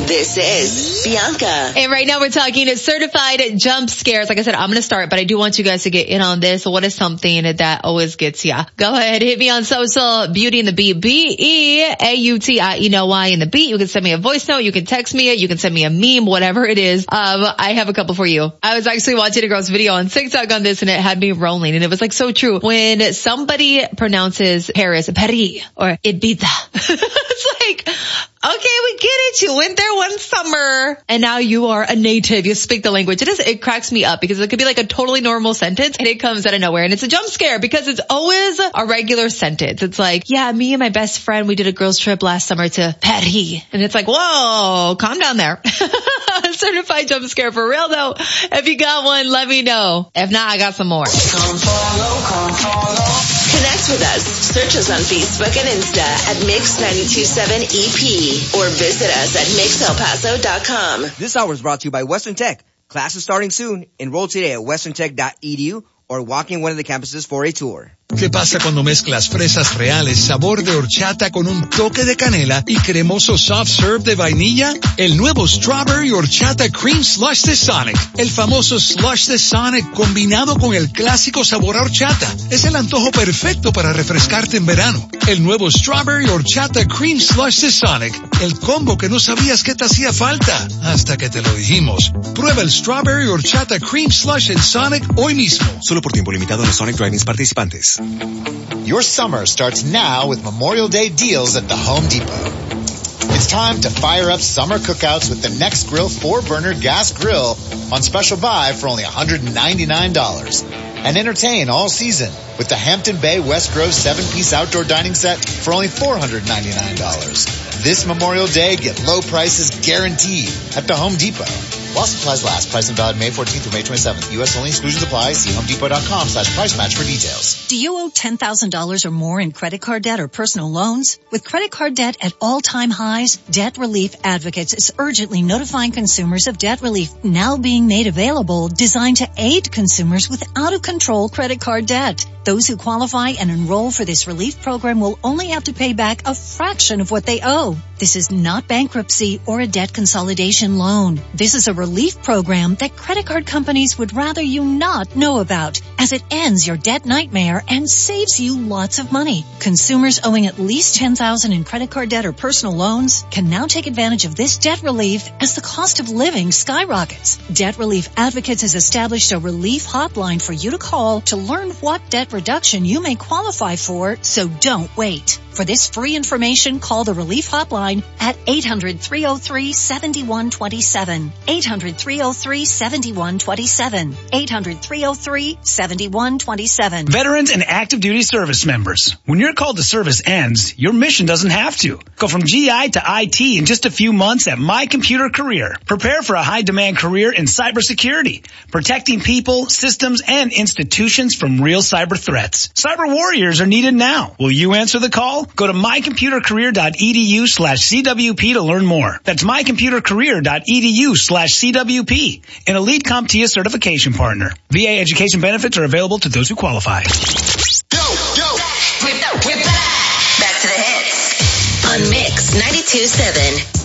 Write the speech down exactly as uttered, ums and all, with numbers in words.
This is Bianca. And right now we're talking to certified jump scares. Like I said, I'm going to start, but I do want you guys to get in on this. What is something that always gets ya? Go ahead, hit me on social, Beauty and the Beat, B E A U T I E N Y in the Beat. You can send me a voice note. You can text me it. You can send me a meme, whatever it is. Um, I have a couple for you. I was actually watching a girl's video on TikTok on this and it had me rolling and it was like so true. When somebody pronounces Paris, Paris, or Ibiza, it's like, okay, we get it. You went there one summer and now you are a native. You speak the language. It is, it cracks me up because it could be like a totally normal sentence and it comes out of nowhere and it's a jump scare because it's always a regular sentence. It's like, yeah, me and my best friend, we did a girls trip last summer to Paris. And it's like, whoa, calm down there. Certified jump scare for real though. If you got one, let me know. If not, I got some more. Come follow, come follow. Connect with us. Search us on Facebook and Insta at Mix nine two seven E P or visit us at mix el paso dot com. This hour is brought to you by Western Tech. Class is starting soon. Enroll today at western tech dot e d u or walk in one of the campuses for a tour. ¿Qué pasa cuando mezclas fresas reales, sabor de horchata con un toque de canela y cremoso soft serve de vainilla? El nuevo Strawberry Horchata Cream Slush de Sonic. El famoso slush de Sonic combinado con el clásico sabor a horchata. Es el antojo perfecto para refrescarte en verano. El nuevo Strawberry Horchata Cream Slush de Sonic. El combo que no sabías que te hacía falta hasta que te lo dijimos. Prueba el Strawberry Horchata Cream Slush en Sonic hoy mismo. Solo por tiempo limitado en los Sonic Drive-ins participantes. Your summer starts now with Memorial Day deals at the Home Depot. It's time to fire up summer cookouts with the Next Grill four-burner gas grill on special buy for only one hundred ninety-nine dollars. And entertain all season with the Hampton Bay West Grove seven-piece outdoor dining set for only four hundred ninety-nine dollars. This Memorial Day, get low prices guaranteed at the Home Depot. While supplies last, price and valid May fourteenth through May twenty-seventh. U S only, exclusions apply. See homedepot.com slash price match for details. Do you owe ten thousand dollars or more in credit card debt or personal loans? With credit card debt at all-time highs, Debt Relief Advocates is urgently notifying consumers of debt relief now being made available, designed to aid consumers with out-of-control credit card debt. Those who qualify and enroll for this relief program will only have to pay back a fraction of what they owe. This is not bankruptcy or a debt consolidation loan. This is a relief program that credit card companies would rather you not know about, as it ends your debt nightmare and saves you lots of money. Consumers owing at least ten thousand dollars in credit card debt or personal loans can now take advantage of this debt relief as the cost of living skyrockets. Debt Relief Advocates has established a relief hotline for you to call to learn what debt reduction you may qualify for, so don't wait. For this free information, call the Relief Hotline at eight hundred, three oh three, seven one two seven. eight hundred, three oh three, seven one two seven. eight hundred, three oh three, seven one two seven. Veterans and active duty service members. When your call to service ends, your mission doesn't have to. Go from G I to I T in just a few months at My Computer Career. Prepare for a high-demand career in cybersecurity, protecting people, systems, and institutions from real cyber threats. Cyber warriors are needed now. Will you answer the call? Go to mycomputercareer.edu slash CWP to learn more. That's mycomputercareer.edu slash CWP. An Elite CompTIA certification partner. V A education benefits are available to those who qualify. Yo, yo. We're back. Back to the hits on Mix ninety-two point seven.